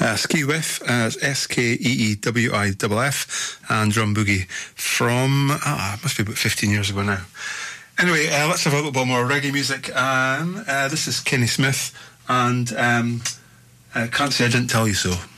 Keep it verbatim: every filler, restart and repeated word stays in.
Uh, Ski Whiff, uh, S K E E W I F F, and Drum Boogie from, ah, it must be about fifteen years ago now. Anyway, uh, let's have a little bit more reggae music. Um, uh, this is Kenny Smith, and um, uh, Can't Say I Didn't Tell You So.